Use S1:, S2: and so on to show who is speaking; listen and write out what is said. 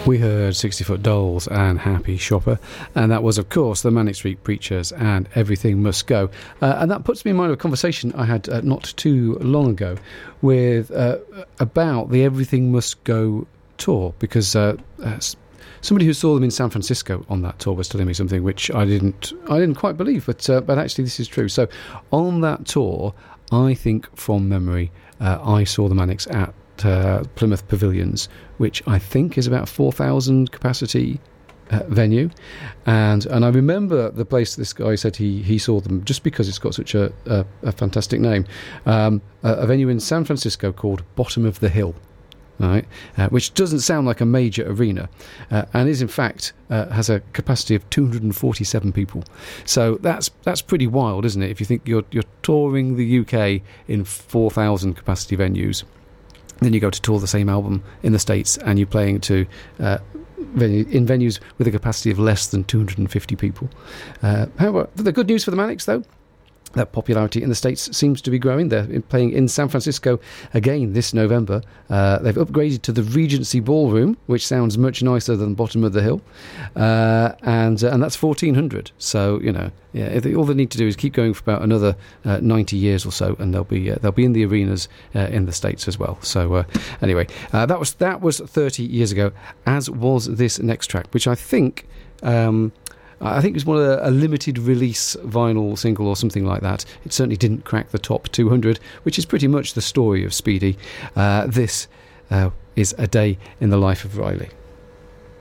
S1: We heard 60 Foot Dolls and Happy Shopper, and that was, of course, the Manic Street Preachers and Everything Must Go. And that puts me in mind of a conversation I had not too long ago with about the Everything Must Go tour, because somebody who saw them in San Francisco on that tour was telling me something which I didn't quite believe, but actually this is true. So on that tour, I think from memory, I saw the Manics at Plymouth Pavilions, which I think is about 4,000 capacity venue, and I remember the place this guy said he saw them just because it's got such a fantastic name, a venue in San Francisco called Bottom of the Hill, right, which doesn't sound like a major arena, and is in fact has a capacity of 247 people. So that's pretty wild, isn't it? If you think you're touring the UK in 4,000 capacity venues, then you go to tour the same album in the States and you're playing to in venues with a capacity of less than 250 people. However, the good news for the Manics, though, that popularity in the States seems to be growing. They're playing in San Francisco again this November. They've upgraded to the Regency Ballroom, which sounds much nicer than Bottom of the Hill, and that's 1,400. So all they need to do is keep going for about another 90 years or so, and they'll be in the arenas in the States as well. So anyway, that was 30 years ago, as was this next track, which I think it was one of a limited release vinyl single or something like that. It certainly didn't crack the top 200, which is pretty much the story of Speedy. This is A Day in the Life of Riley.